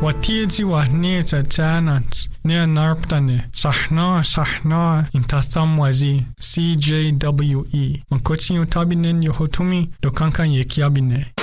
Watieji wa neta chanans ne narptane sahna intasam wazi CJWE. Mankochin yo tabinen yo hotumi do kankan ye kiabine.